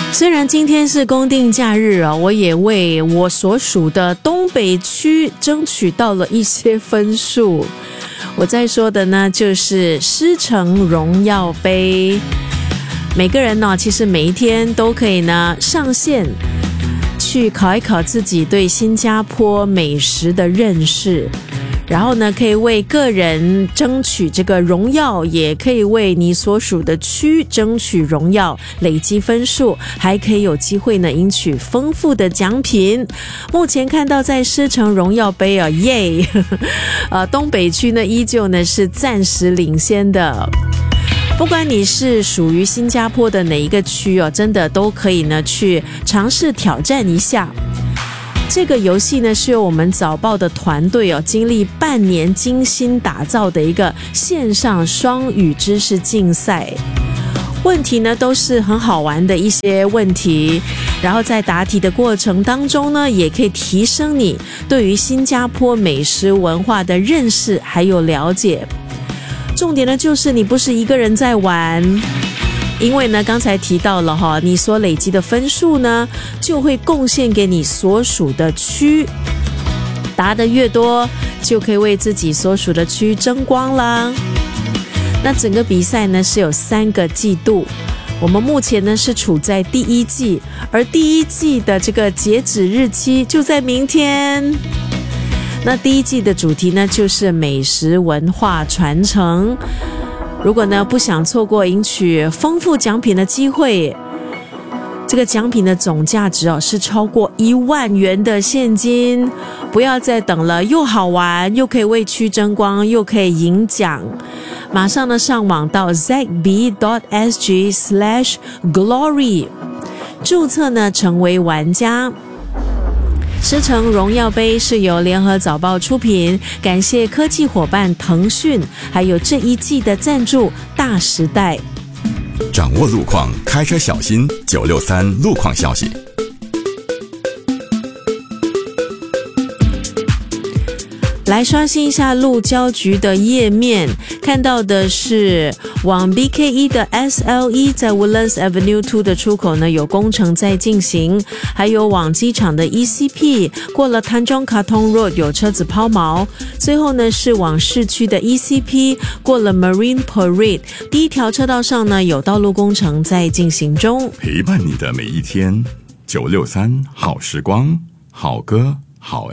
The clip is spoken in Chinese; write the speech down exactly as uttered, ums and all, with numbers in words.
虽然今天是公定假日啊，我也为我所属的东北区争取到了一些分数。我在说的呢，就是狮城荣耀杯。每个人呢，其实每一天都可以呢上线去考一考自己对新加坡美食的认识。然后呢，可以为个人争取这个荣耀，也可以为你所属的区争取荣耀，累积分数，还可以有机会呢赢取丰富的奖品。目前看到在狮城荣耀杯啊，耶，呃，东北区呢依旧呢是暂时领先的。不管你是属于新加坡的哪一个区哦，真的都可以呢去尝试挑战一下。这个游戏呢是由我们早报的团队哦，经历半年精心打造的一个线上双语知识竞赛。问题呢都是很好玩的一些问题，然后在答题的过程当中呢，也可以提升你对于新加坡美食文化的认识还有了解。重点呢就是你不是一个人在玩，因为呢刚才提到了哈，你所累积的分数呢就会贡献给你所属的区，答得越多就可以为自己所属的区争光啦。那整个比赛呢是有三个季度，我们目前呢是处在第一季，而第一季的这个截止日期就在明天。那第一季的主题呢就是美食文化传承。如果呢不想错过赢取丰富奖品的机会，这个奖品的总价值哦是超过一万元的现金，不要再等了，又好玩，又可以为区争光，又可以赢奖。马上呢上网到 z b dot s g slash glory 注册呢成为玩家。狮城荣耀杯是由联合早报出品，感谢科技伙伴腾讯，还有这一季的赞助大时代。 掌握路况，开车小心。九六三路况消息。 来刷新一下路交局的页面，看到的是往 B K E 的 S L E 在 Woodlands Avenue 二的出口呢有工程在进行，还有往机场的 E C P 过了 Tanjong Katong Road 有车子抛锚，最后呢是往市区的 E C P 过了 Marine Parade 第一条车道上呢有道路工程在进行中。 陪伴你的每一天，九六三好时光，好歌好